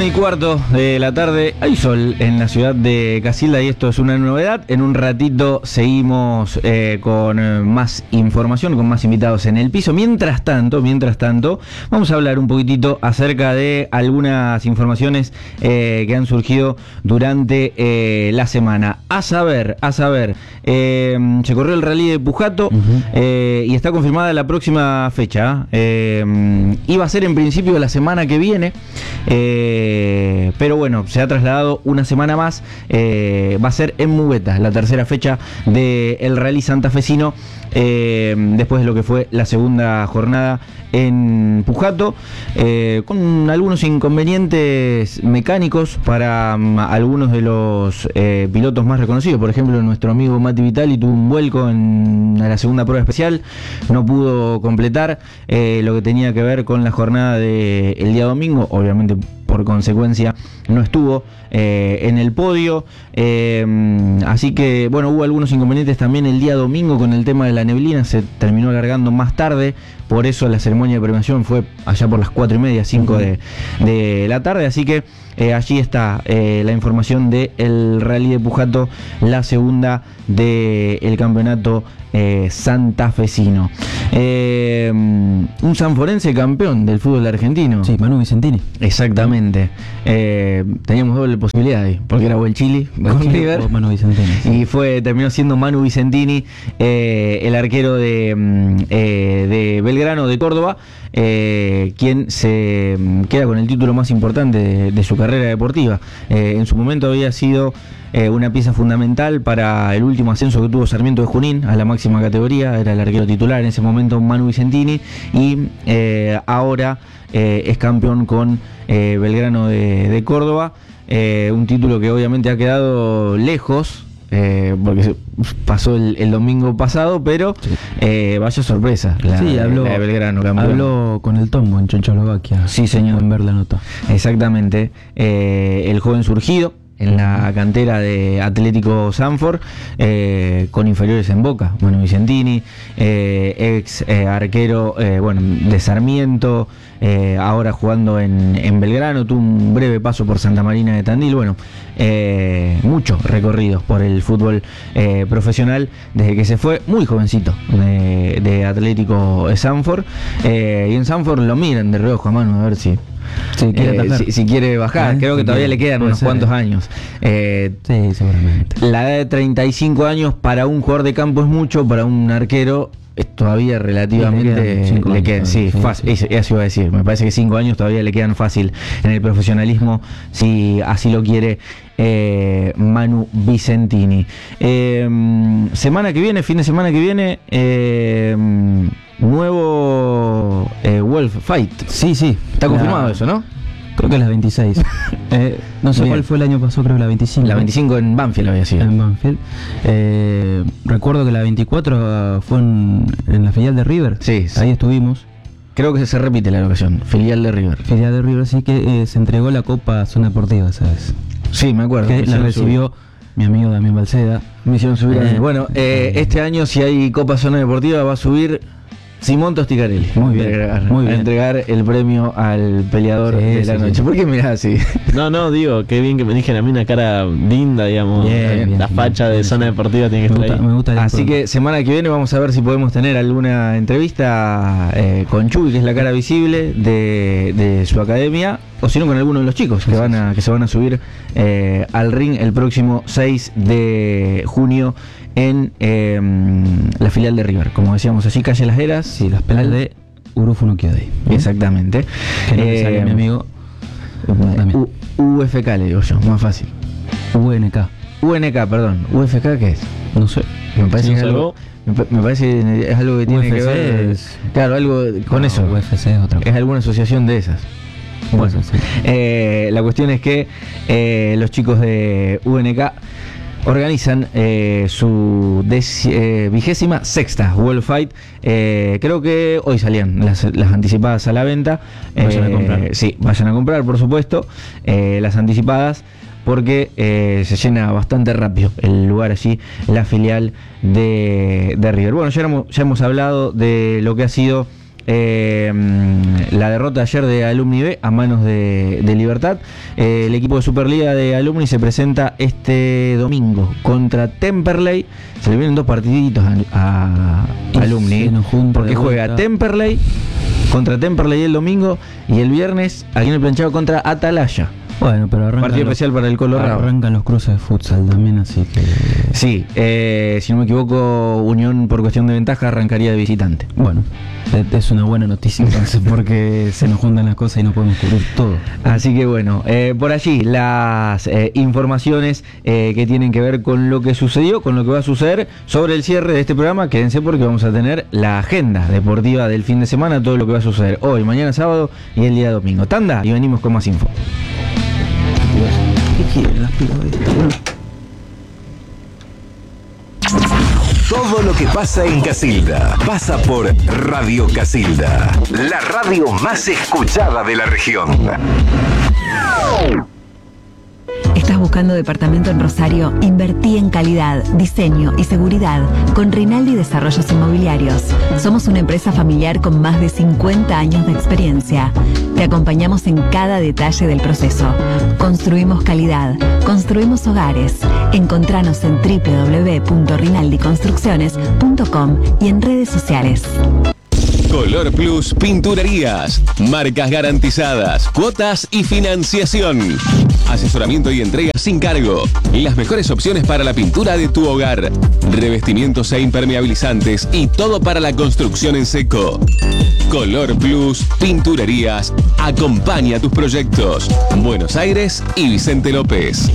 1:15 de la tarde, hay sol en la ciudad de Casilda y esto es una novedad. En un ratito seguimos con más información, con más invitados en el piso. Mientras tanto, vamos a hablar un poquitito acerca de algunas informaciones que han surgido durante la semana. A saber, se corrió el rally de Pujato y está confirmada la próxima fecha. Iba a ser en principio la semana que viene. Pero bueno, se ha trasladado una semana más. Va a ser en Mugueta, la tercera fecha del rally santafesino, después de lo que fue la segunda jornada en Pujato, con algunos inconvenientes mecánicos para algunos de los pilotos más reconocidos. Por ejemplo, nuestro amigo Mati Vitali tuvo un vuelco en la segunda prueba especial, no pudo completar lo que tenía que ver con la jornada del día domingo. Obviamente, por consecuencia, no estuvo en el podio. Así que, bueno, hubo algunos inconvenientes también el día domingo con el tema de la neblina. Se terminó alargando más tarde. Por eso la ceremonia de premiación fue allá por las 4:30, 5 de la tarde. Así que allí está la información del rally de Pujato, la segunda del campeonato santafesino. Un sanforense campeón del fútbol argentino. Sí, Manu Vicentini. Exactamente. Teníamos doble posibilidad ahí, porque era Chile con River. Manu Vicentini. Y terminó siendo Manu Vicentini, el arquero de Belgrano de Córdoba, quien se queda con el título más importante de su carrera deportiva. En su momento había sido una pieza fundamental para el último ascenso que tuvo Sarmiento de Junín a la máxima categoría. Era el arquero titular en ese momento, Manu Vicentini, y ahora es campeón con Belgrano de Córdoba. Un título que obviamente ha quedado lejos, porque pasó el domingo pasado, pero vaya sorpresa la de Belgrano campeón. Habló con el Tombo en Checoslovaquia. Sí, señor. En ver la nota. Exactamente. El joven surgido en la cantera de Atlético Sanford, con inferiores en Boca, Manu Vicentini, ex arquero de Sarmiento, ahora jugando en Belgrano, tuvo un breve paso por Santa Marina de Tandil. Muchos recorridos por el fútbol profesional desde que se fue muy jovencito de Atlético Sanford, y en Sanford lo miran de reojo a Manu a ver si quiere bajar. Creo que todavía le quedan unos cuantos años. Sí, seguramente. La edad de 35 años para un jugador de campo es mucho, para un arquero es todavía relativamente le quedan, fácil. Eso iba a decir. Me parece que 5 años todavía le quedan fácil en el profesionalismo, si así lo quiere Manu Vicentini. Fin de semana que viene, nuevo Wolf Fight. Sí. Está confirmado eso, ¿no? Creo que es la 26. No sé cuál fue el año pasado, creo que la 25. La 25 en Banfield había sido. En Banfield. Recuerdo que la 24 fue en la filial de River. Sí. Ahí estuvimos. Creo que se repite la locación. Filial de River. Filial de River, sí, que se entregó la Copa Zona Deportiva, ¿sabes? Sí, me acuerdo. Que la recibió mi amigo Damián Balceda. Me hicieron subir. Este año, si hay Copa Zona Deportiva, va a subir Simón Tosticarelli. Muy bien. A entregar el premio al peleador de la noche. ¿Por qué mirás así? No, digo, qué bien que me dijeron a mí una cara linda, digamos. La facha de Zona Deportiva tiene que estar ahí. Me gusta así que semana que viene vamos a ver si podemos tener alguna entrevista con Chuy, que es la cara visible de su academia, o si no con alguno de los chicos que se van a subir al ring el próximo 6 de junio en la filial de River, como decíamos allí, calle Las Heras. Sí, las pelas de Urufuno Kyodai. Exactamente. Que no me sale mi amigo UFK, le digo yo, más fácil. UNK, perdón. ¿UFK qué es? No sé. Me parece que es algo. Me parece que es algo que tiene que ver. Claro, algo con eso. UFC es otra cosa. Es alguna asociación de esas. Bueno, la cuestión es que los chicos de UNK organizan su 26ª World Fight. Creo que hoy salían las anticipadas a la venta. Vayan a comprar. Sí, vayan a comprar, por supuesto, las anticipadas, porque se llena bastante rápido el lugar allí, la filial de River. Bueno, ya hemos hablado de lo que ha sido la derrota ayer de Alumni B a manos de Libertad. El equipo de Superliga de Alumni se presenta este domingo contra Temperley. Se le vienen 2 partiditos a Alumni, porque juega Temperley contra Temperley el domingo y el viernes aquí en el planchado contra Atalaya. Bueno, pero partido especial para el Colorado. Arrancan los cruces de futsal también, así que... Sí, si no me equivoco, Unión por cuestión de ventaja arrancaría de visitante. Bueno, es una buena noticia entonces, porque se nos juntan las cosas y no podemos cubrir todo. Así que bueno, por allí las informaciones que tienen que ver con lo que sucedió, con lo que va a suceder sobre el cierre de este programa. Quédense porque vamos a tener la agenda deportiva del fin de semana, todo lo que va a suceder hoy, mañana sábado y el día domingo. Tanda y venimos con más info. ¿Qué quieren las pibas? Todo lo que pasa en Casilda pasa por Radio Casilda, la radio más escuchada de la región. ¿Estás buscando departamento en Rosario? Invertí en calidad, diseño y seguridad con Rinaldi Desarrollos Inmobiliarios. Somos una empresa familiar con más de 50 años de experiencia. Te acompañamos en cada detalle del proceso. Construimos calidad, construimos hogares. Encontranos en www.rinaldiconstrucciones.com y en redes sociales. Color Plus Pinturerías. Marcas garantizadas, cuotas y financiación. Asesoramiento y entrega sin cargo. Las mejores opciones para la pintura de tu hogar. Revestimientos e impermeabilizantes y todo para la construcción en seco. Color Plus Pinturerías. Acompaña tus proyectos. Buenos Aires y Vicente López.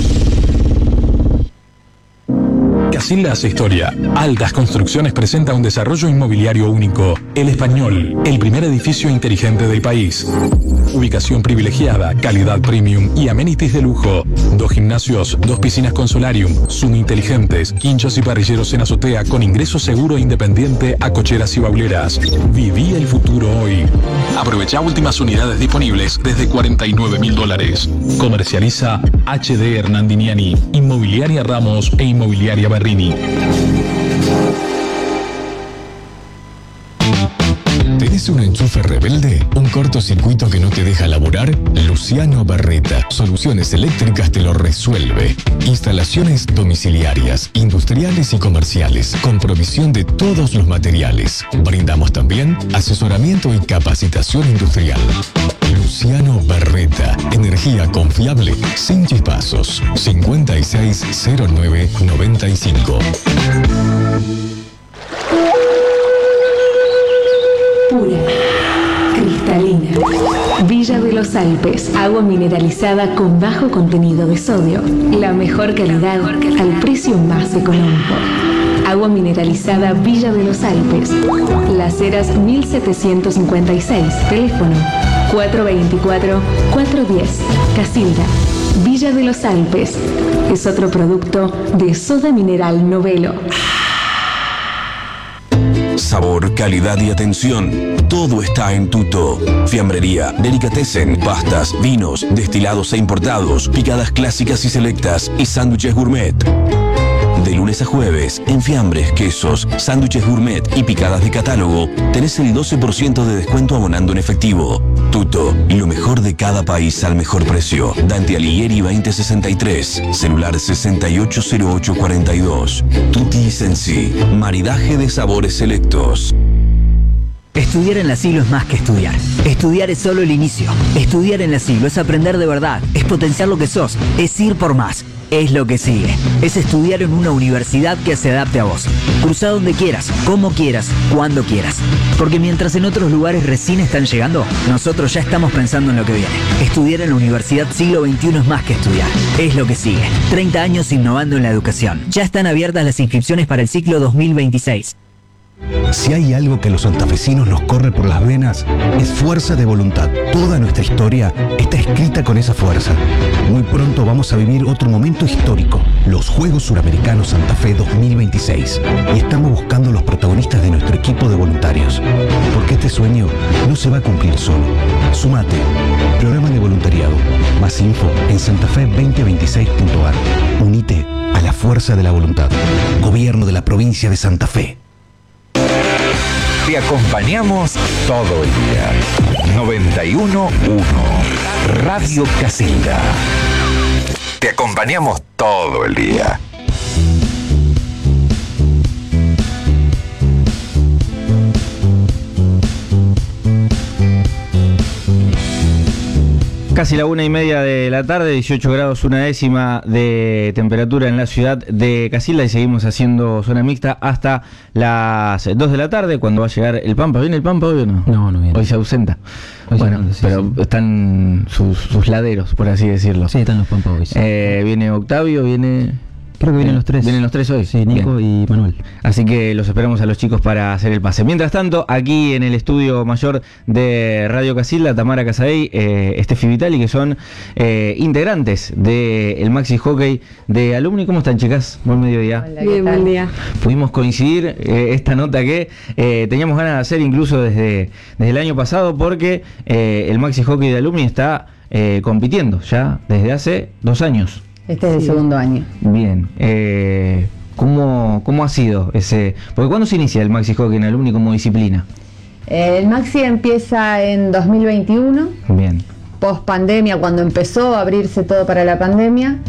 Casilda hace historia. Altas Construcciones presenta un desarrollo inmobiliario único. El Español, el primer edificio inteligente del país. Ubicación privilegiada, calidad premium y amenities de lujo. 2 gimnasios, 2 piscinas con solarium, Zoom inteligentes, quinchos y parrilleros en azotea con ingreso seguro e independiente a cocheras y bauleras. Viví el futuro hoy. Aprovecha últimas unidades disponibles desde $49.000. Comercializa HD Hernandiniani, Inmobiliaria Ramos e Inmobiliaria Berrini. ¿Tenés un enchufe rebelde? ¿Un cortocircuito que no te deja laburar? Luciano Barreta, Soluciones Eléctricas te lo resuelve. Instalaciones domiciliarias, industriales y comerciales, con provisión de todos los materiales. Brindamos también asesoramiento y capacitación industrial. Luciano Barreta, energía confiable, sin chispazos. 560995. Pura, cristalina. Villa de los Alpes, agua mineralizada con bajo contenido de sodio. La mejor calidad al precio más económico. Agua mineralizada Villa de los Alpes. Las Heras 1756. Teléfono 424-410. Casilda. Villa de los Alpes. Es otro producto de Soda Mineral Novelo. Sabor, calidad y atención. Todo está en Tuto. Fiambrería, delicatessen, pastas, vinos, destilados e importados, picadas clásicas y selectas y sándwiches gourmet. De lunes a jueves, en fiambres, quesos, sándwiches gourmet y picadas de catálogo, tenés el 12% de descuento abonando en efectivo. Tuto, lo mejor de cada país al mejor precio. Dante Alighieri 2063, celular 680842. Tutti Sensi, maridaje de sabores selectos. Estudiar en la Siglo es más que estudiar. Estudiar es solo el inicio. Estudiar en la Siglo es aprender de verdad, es potenciar lo que sos, es ir por más. Es lo que sigue. Es estudiar en una universidad que se adapte a vos. Cruza donde quieras, como quieras, cuando quieras. Porque mientras en otros lugares recién están llegando, nosotros ya estamos pensando en lo que viene. Estudiar en la Universidad Siglo XXI es más que estudiar. Es lo que sigue. 30 años innovando en la educación. Ya están abiertas las inscripciones para el ciclo 2026. Si hay algo que a los santafesinos nos corre por las venas, es fuerza de voluntad. Toda nuestra historia está escrita con esa fuerza. Muy pronto vamos a vivir otro momento histórico, los Juegos Suramericanos Santa Fe 2026. Y estamos buscando los protagonistas de nuestro equipo de voluntarios. Porque este sueño no se va a cumplir solo. Sumate. Programa de voluntariado. Más info en santafe2026.ar. Unite a la fuerza de la voluntad. Gobierno de la provincia de Santa Fe. Te acompañamos todo el día. 91.1 Radio Casilda. Te acompañamos todo el día. Casi la 1:30 de la tarde, 18 grados 1/10 de temperatura en la ciudad de Casilda y seguimos haciendo zona mixta hasta las 2 de la tarde cuando va a llegar el Pampa. ¿Viene el Pampa hoy o no? No viene. Hoy se ausenta. Bueno, sí, pero sí. Están sus laderos, por así decirlo. Sí, están los Pampa hoy. Sí. Viene Octavio, viene... Creo que vienen los tres. Vienen los tres hoy. Sí, Nico y Manuel. Así que los esperamos a los chicos para hacer el pase. Mientras tanto, aquí en el estudio mayor de Radio Casilda, Tamara Casadei, Estefi Vitali, que son integrantes del Maxi Hockey de Alumni. ¿Cómo están, chicas? Buen mediodía. Hola, bien, buen día. Pudimos coincidir esta nota que teníamos ganas de hacer incluso desde el año pasado, porque el Maxi Hockey de Alumni está compitiendo ya desde hace 2 años. Este es el segundo año. Bien. ¿Cómo ha sido ese...? Porque ¿cuándo se inicia el Maxi Hockey en Alumni como disciplina? El Maxi empieza en 2021. Bien. Post pandemia, cuando empezó a abrirse todo para la pandemia,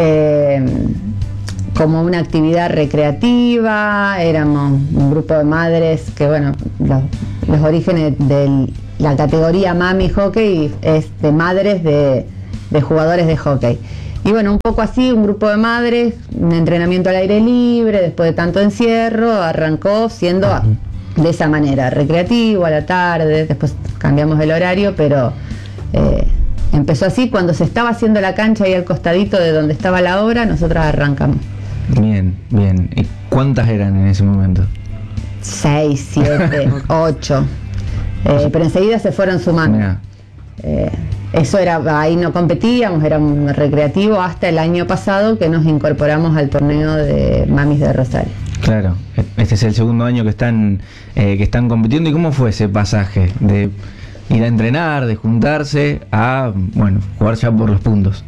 como una actividad recreativa. Éramos un grupo de madres que, bueno, los orígenes de la categoría Mami Hockey es de madres de jugadores de hockey. Y bueno, un poco así, un grupo de madres, un entrenamiento al aire libre, después de tanto encierro, arrancó siendo de esa manera, recreativo, a la tarde, después cambiamos el horario, pero empezó así. Cuando se estaba haciendo la cancha ahí al costadito de donde estaba la obra, nosotras arrancamos. Bien. ¿Y cuántas eran en ese momento? 6, 7, 8. Pero enseguida se fueron sumando. Eso era, ahí no competíamos, era un recreativo hasta el año pasado que nos incorporamos al torneo de Mamis de Rosario. Claro, este es el segundo año que están compitiendo. ¿Y cómo fue ese pasaje de ir a entrenar, de juntarse a, bueno, jugar ya por los puntos?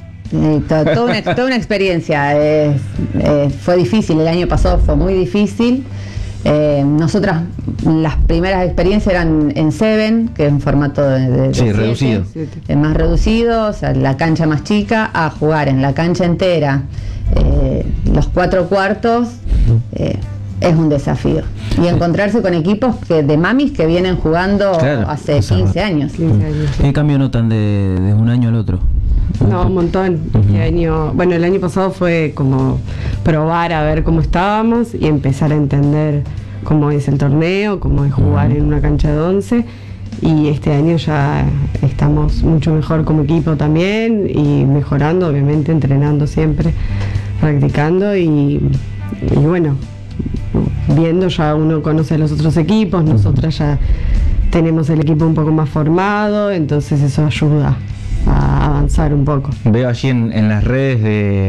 Toda una experiencia. Fue difícil, el año pasado fue muy difícil. Nosotras, las primeras experiencias eran en Seven, que es un formato de sí, 7, reducido. Más reducido, o sea, la cancha más chica, a jugar en la cancha entera, los 4 cuartos, es un desafío. Y encontrarse con equipos de mamis que vienen jugando hace 15 años. ¿Qué cambio notan de un año al otro? No, un montón. El año pasado fue como probar a ver cómo estábamos y empezar a entender cómo es el torneo, cómo es jugar en una cancha de 11. Y este año ya estamos mucho mejor como equipo también y mejorando, obviamente, entrenando siempre, practicando y bueno, viendo, ya uno conoce a los otros equipos, nosotras ya tenemos el equipo un poco más formado, entonces eso ayuda a avanzar un poco. Veo allí en las redes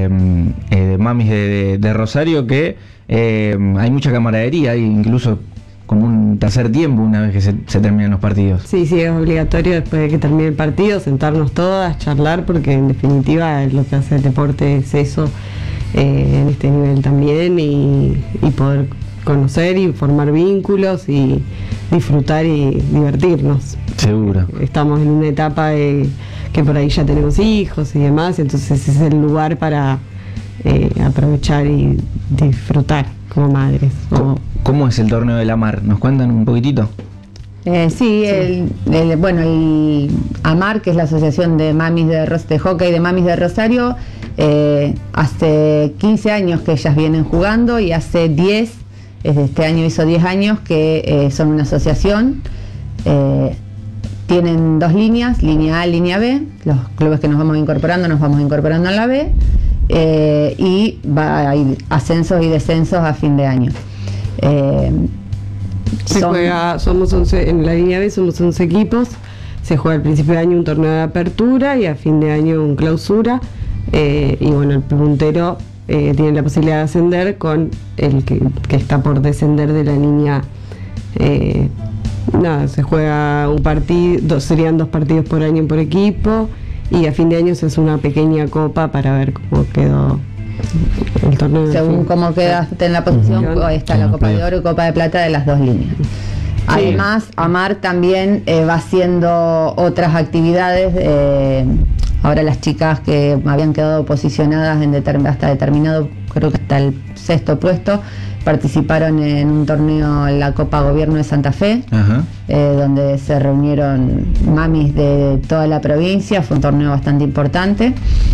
de Mamis de Rosario que hay mucha camaradería, incluso como un tercer tiempo una vez que se terminan los partidos. Sí, es obligatorio después de que termine el partido sentarnos todas, charlar, porque en definitiva lo que hace el deporte es eso, en este nivel también, y poder conocer y formar vínculos y disfrutar y divertirnos. Seguro. Estamos en una etapa que por ahí ya tenemos hijos y demás, entonces es el lugar para aprovechar y disfrutar como madres. ¿Cómo es el torneo de la Mar? ¿Nos cuentan un poquitito? Sí. El AMAR, que es la Asociación de Mamis de Hockey de Mamis de Rosario, hace 15 años que ellas vienen jugando, y hace 10, este año hizo 10 años que son una asociación. Tienen 2 líneas, línea A, línea B. Los clubes que nos vamos incorporando en la B, y hay ascensos y descensos a fin de año. Somos 11, en la línea B somos 11 equipos. Se juega al principio de año un torneo de apertura y a fin de año un clausura, y bueno, el puntero tiene la posibilidad de ascender con el que está por descender de la línea. Se juega un partido, serían 2 partidos por año por equipo, y a fin de año se hace una pequeña copa para ver cómo quedó el torneo. Según cómo quedaste en la posición, está la Copa de Oro y Copa de Plata de las 2 líneas. Además, Amar también va haciendo otras actividades. Ahora las chicas que habían quedado posicionadas hasta determinado, creo que hasta el 6º puesto, participaron en un torneo en la Copa Gobierno de Santa Fe, donde se reunieron mamis de toda la provincia. Fue un torneo bastante importante.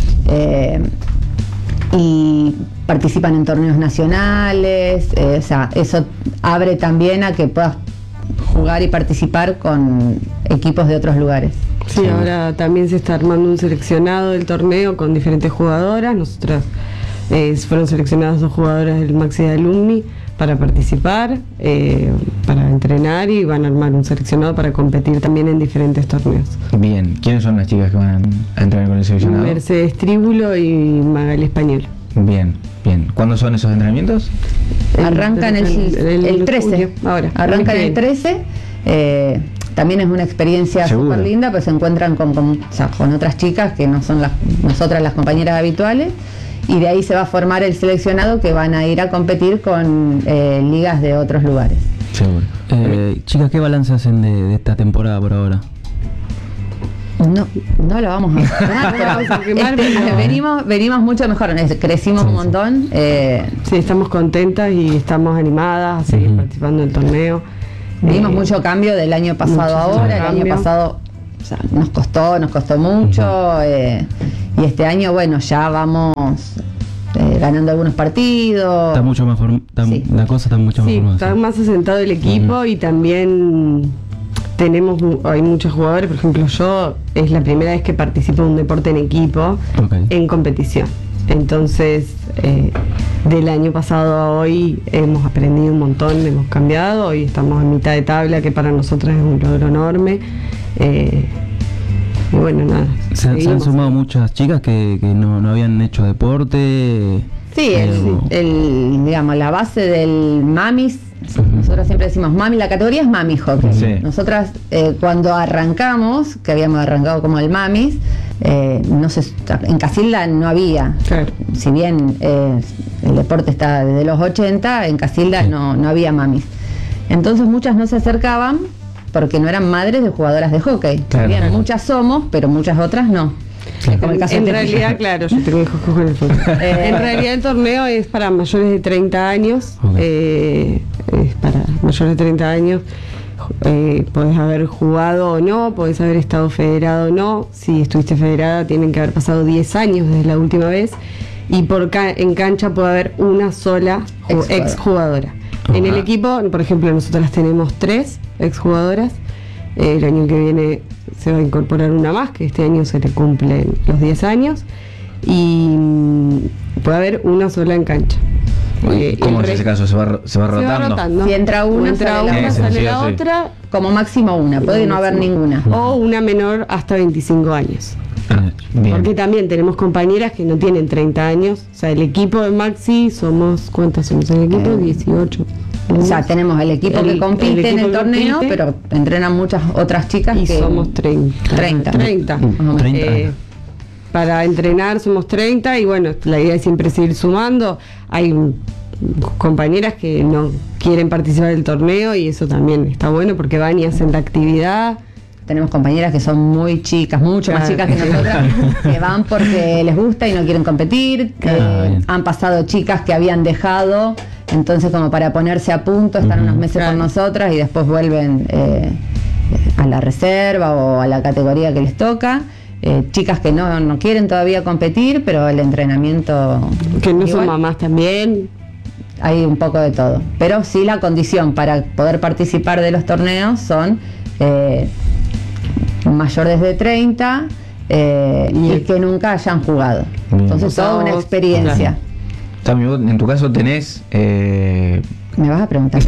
Y participan en torneos nacionales, o sea, eso abre también a que puedas jugar y participar con equipos de otros lugares. Sí, ahora también se está armando un seleccionado del torneo con diferentes jugadoras. Nosotras fueron seleccionadas 2 jugadoras del Maxi de Alumni para participar, para entrenar, y van a armar un seleccionado para competir también en diferentes torneos. Bien, ¿quiénes son las chicas que van a entrenar con el seleccionado? Mercedes Tríbulo y Magali Español. Bien, bien. ¿Cuándo son esos entrenamientos? Arrancan el 13. Junio, ahora. Arrancan el 13. También es una experiencia súper linda, pues se encuentran con otras chicas que no son nosotras las compañeras habituales, y de ahí se va a formar el seleccionado que van a ir a competir con ligas de otros lugares. Seguro. Chicas, ¿qué balance hacen de esta temporada por ahora? No lo vamos a venimos mucho mejor, crecimos un montón. Sí, estamos contentas y estamos animadas a seguir participando en el torneo. Vimos mucho cambio del año pasado a ahora. El año pasado nos costó mucho, y este año, bueno, ya vamos ganando algunos partidos. Está mucho más la cosa está mucho más formada. Está más asentado el equipo, y también hay muchos jugadores. Por ejemplo, yo es la primera vez que participo en un deporte en equipo, en competición. Entonces, del año pasado a hoy hemos aprendido un montón, hemos cambiado. Hoy estamos en mitad de tabla, que para nosotras es un logro enorme. Y bueno, nada. Se han sumado muchas chicas que no habían hecho deporte. Sí, digamos, la base del mamis. Nosotros siempre decimos mami, la categoría es mami hockey. Sí. Nosotras cuando arrancamos, que habíamos arrancado como el mamis, en Casilda no había. Claro. Si bien el deporte está desde los 80, en Casilda no había mamis. Entonces muchas no se acercaban porque no eran madres de jugadoras de hockey. Claro, bien, muchas somos, pero muchas otras no. Como el caso en realidad, claro, yo tengo hijos con el fútbol. En realidad el torneo es para mayores de 30 años. Es para mayores de 30 años. Podés haber jugado o no, podés haber estado federado o no. Si estuviste federada, tienen que haber pasado 10 años desde la última vez. Y en cancha puede haber una sola exjugadora. En el equipo, por ejemplo, nosotras tenemos 3 exjugadoras. El año que viene se va a incorporar una más, que este año se le cumplen los 10 años, y puede haber una sola en cancha. ¿Cómo en ese caso? ¿Se va rotando? Si entra una, sale la otra, como máximo una, puede no haber ninguna. O una menor hasta 25 años. Bien. Porque también tenemos compañeras que no tienen 30 años. O sea, el equipo de Maxi ¿cuántas somos en el equipo? 18. O sea, tenemos el equipo que compite en el torneo, pero entrenan muchas otras chicas y somos 30. Para entrenar somos 30, y bueno, la idea es siempre seguir sumando. Hay compañeras que no quieren participar del torneo, y eso también está bueno porque van y hacen la actividad. Tenemos compañeras que son muy chicas, mucho más chicas que nosotras, que van porque les gusta y no quieren competir. Han pasado chicas que habían dejado, entonces como para ponerse a punto, están unos meses con nosotras y después vuelven a la reserva o a la categoría que les toca. Chicas que no quieren todavía competir, pero el entrenamiento... Que no son mamás también. Hay un poco de todo. Pero sí, la condición para poder participar de los torneos son... mayores de 30 y que nunca hayan jugado. Entonces, toda una experiencia. Tami, vos en tu caso tenés... ¿Me vas a preguntar?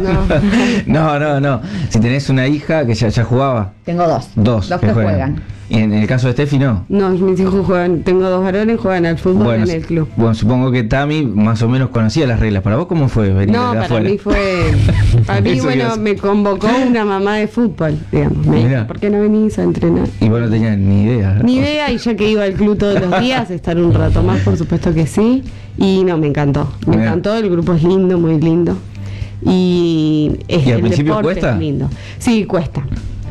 No. Si tenés una hija que ya jugaba. Tengo dos. Dos que juegan. ¿Y en el caso de Steffi no? No, mis hijos juegan, tengo 2 varones, juegan al fútbol en el club. Bueno, supongo que Tami más o menos conocía las reglas. ¿Para vos cómo fue venir de afuera? Para mí fue... Para mí, bueno, me convocó una mamá de fútbol, digamos. Me dijo, ¿por qué no venís a entrenar? Y vos no tenías ni idea. Ni idea, y ya que iba al club todos los días, estar un rato más, por supuesto que sí. Y no, me encantó. Me encantó, el grupo es lindo, muy lindo. y ¿Y al principio deporte cuesta? es lindo. Sí, cuesta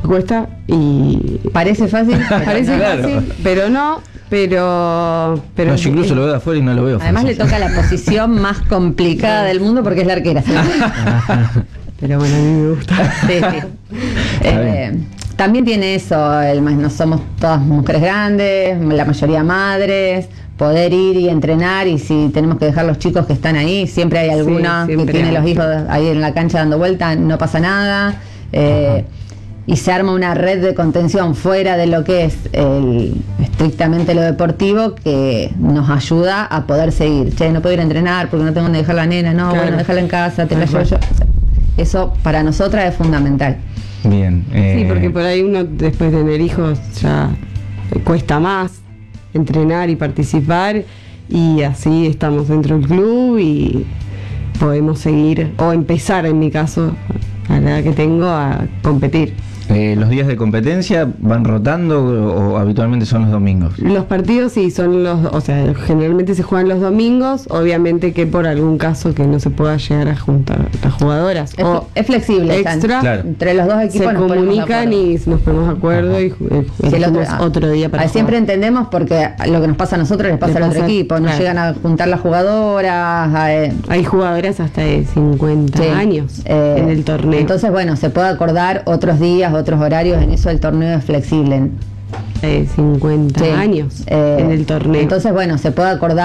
y parece fácil, parece Claro. fácil, pero no, pero No, yo incluso lo veo de afuera y no lo veo. además le fácil. toca la posición más complicada del mundo porque es la arquera. pero bueno, a mí me gusta. Sí, sí. También tiene eso, no somos todas mujeres grandes, la mayoría madres, poder ir y entrenar, y si tenemos que dejar los chicos que están ahí, siempre hay alguna siempre que tiene hay. los hijos ahí en la cancha dando vuelta, no pasa nada. Y se arma una red de contención fuera de lo que es estrictamente lo deportivo, que nos ayuda a poder seguir. Che, no puedo ir a entrenar porque no tengo donde dejar la nena, no, Claro. bueno, déjala en casa, te la llevo yo. Eso para nosotras es fundamental. Bien. Sí, porque por ahí uno después de tener hijos ya cuesta más entrenar y participar, y así estamos dentro del club y podemos seguir, o empezar en mi caso, a la edad que tengo, a competir. ¿Los días de competencia van rotando o habitualmente son los domingos? Los partidos sí son o sea, generalmente se juegan los domingos, obviamente que por algún caso que no se pueda llegar a juntar las jugadoras. Es flexible, extra, Claro. entre los dos equipos se nos ponemos de comunican acuerdo. y nos ponemos de acuerdo y Si el elegimos otro día para siempre jugar. entendemos, porque lo que nos pasa a nosotros les pasa Les al otro pasa- equipo, nos claro. llegan a juntar las jugadoras. Hay jugadoras hasta de 50 Sí. años en el torneo. Entonces, bueno, se puede acordar otros días, otros horarios, en eso el torneo es flexible. 50 Sí. años en el torneo. Entonces, bueno, se puede acordar